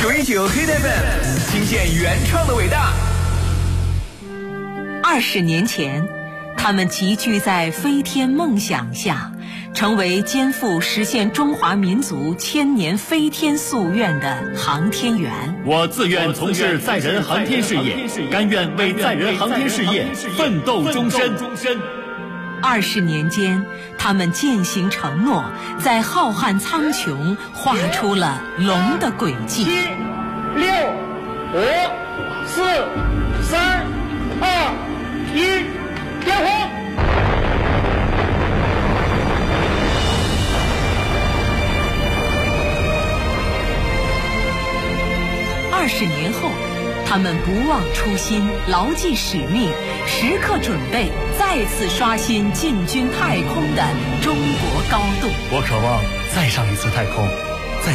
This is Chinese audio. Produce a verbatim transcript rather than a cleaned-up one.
九一九黑 F M 听见原创的伟大。 二十年前，他们集聚在飞天梦想下，成为肩负实现中华民族千年飞天夙愿的航天员。 我自愿从事载人航天事业，甘愿为载人航天事业奋斗终身。 二十年间，他们践行承诺，在浩瀚苍穹画出了龙的轨迹。 七、六、五、四、三、二、一，点火！ 二十年后，他们不忘初心，牢记使命，时刻准备再次刷新进军太空的中国高度。 我渴望再上一次太空。